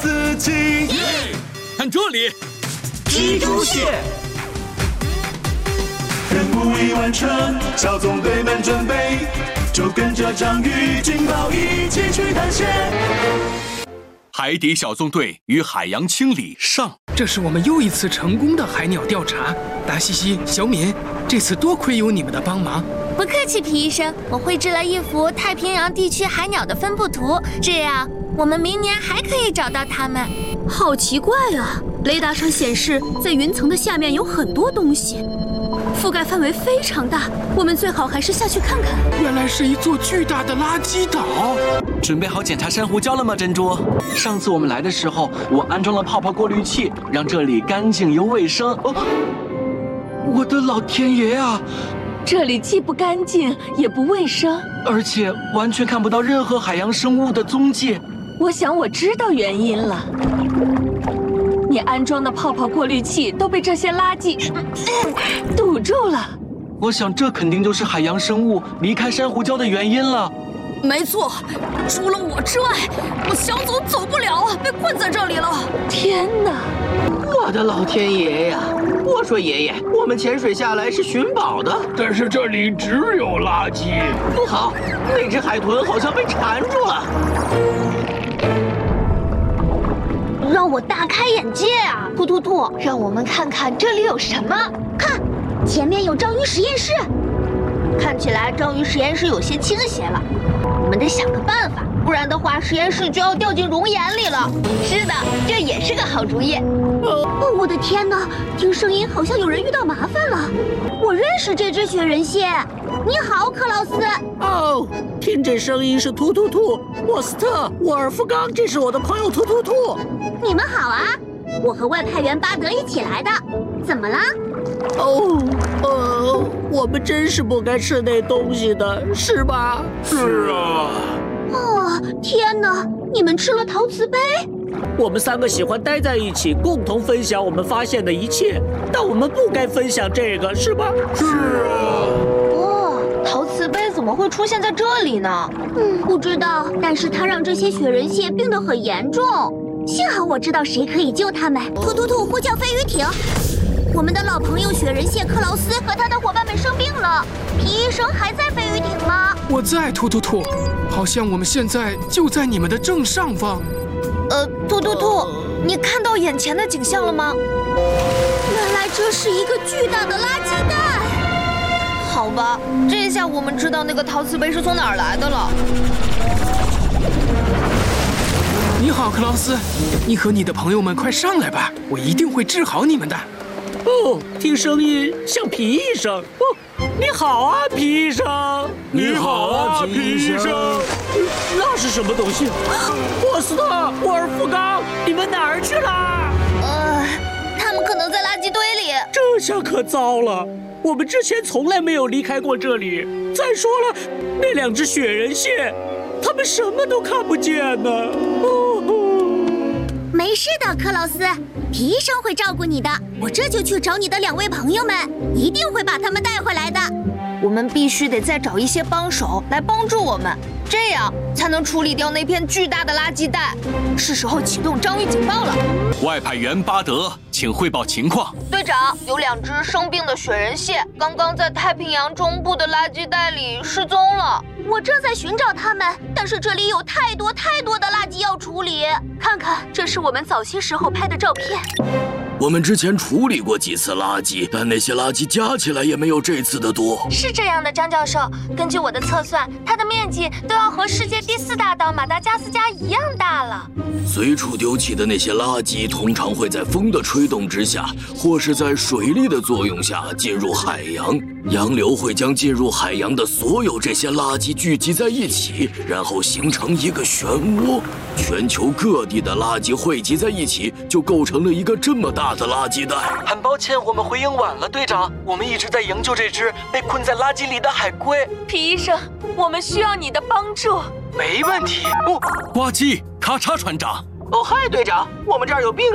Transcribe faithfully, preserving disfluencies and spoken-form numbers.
自己。 看这里， 蜘蛛蟹。任务已完成，小纵队们准备，就跟着章鱼警报一起去探险。 海底小纵队与海洋清理上。 这是我们又一次成功的海鸟调查。达西西、小敏，这次多亏有你们的帮忙。 不客气，皮医生，我绘制了一幅太平洋地区海鸟的分布图，这样我们明年还可以找到它们。 好奇怪啊！雷达上显示，在云层的下面有很多东西，覆盖范围非常大，我们最好还是下去看看。 原来是一座巨大的垃圾岛。 准备好检查珊瑚礁了吗，珍珠？上次我们来的时候，我安装了泡泡过滤器，让这里干净又卫生。哦，我的老天爷啊！ 这里既不干净也不卫生， 而且完全看不到任何海洋生物的踪迹。 我想我知道原因了，你安装的泡泡过滤器都被这些垃圾堵住了。 我想这肯定就是海洋生物离开珊瑚礁的原因了。 没错，除了我之外，我小组走不了，被困在这里了。天哪！ 我的老天爷呀！我说爷爷，我们潜水下来是寻宝的， 但是这里只有垃圾。 不好，那只海豚好像被缠住了。 让我大开眼界啊！兔兔兔，让我们看看这里有什么。看，前面有章鱼实验室。看起来章鱼实验室有些倾斜了，我们得想个办法，不然的话实验室就要掉进熔岩里了。是的，这也是个好主意。哦，我的天哪！听声音好像有人遇到麻烦了。我认识这只雪人蟹。你好，克劳斯。 哦，听这声音是突突兔、沃斯特、沃尔夫冈，这是我的朋友突突兔。 你们好啊，我和外派员巴德一起来的。怎么了？ 哦，呃，我们真是不该吃那东西的，是吧？ 是啊。 哦，天哪！你们吃了陶瓷杯？ 我们三个喜欢待在一起，共同分享我们发现的一切，但我们不该分享这个，是吧？ 是啊。 哦，陶瓷杯怎么会出现在这里呢？嗯，不知道，但是它让这些雪人蟹病得很严重。幸好我知道谁可以救他们。突突兔呼叫飞鱼艇。我们的老朋友雪人蟹克劳斯和他的伙伴们生病了。皮医生还在飞鱼艇吗？ 我在，突突兔，好像我们现在就在你们的正上方。 呃，突突兔，你看到眼前的景象了吗？ 原来这是一个巨大的垃圾袋。 好吧，这下我们知道那个陶瓷杯是从哪儿来的了。 你好，克劳斯，你和你的朋友们快上来吧，我一定会治好你们的。 哦，听声音像皮医生。哦，你好啊，皮医生。 你好啊，皮医生。 那是什么东西？沃斯特、沃尔夫冈，你们哪儿去了？ 呃，他们可能在垃圾堆里。 这下可糟了，我们之前从来没有离开过这里。再说了，那两只雪人蟹，他们什么都看不见呢。哦哦， 没事的，克劳斯，皮医生会照顾你的。我这就去找你的两位朋友们，一定会把他们带回来的。 我们必须得再找一些帮手来帮助我们，这样才能处理掉那片巨大的垃圾袋。是时候启动章鱼警报了。 外派员巴德，请汇报情况。 队长，有两只生病的雪人蟹刚刚在太平洋中部的垃圾袋里失踪了。 我正在寻找他们，但是这里有太多太多的垃圾要处理。看看，这是我们早些时候拍的照片。 我们之前处理过几次垃圾，但那些垃圾加起来也没有这次的多。 是这样的，张教授，根据我的测算，它的面积都要和世界第四大岛马达加斯加一样大了。 随处丢弃的那些垃圾，通常会在风的吹动之下，或是在水力的作用下进入海洋。洋流会将进入海洋的所有这些垃圾聚集在一起，然后形成一个漩涡。全球各地的垃圾汇集在一起，就构成了一个这么大的垃圾袋。 很抱歉，我们回应晚了，队长。我们一直在营救这只被困在垃圾里的海龟。 皮医生，我们需要你的帮助。 没问题。哦， 呱唧，咔嚓，船长。 哦，嗨，队长，我们这儿有病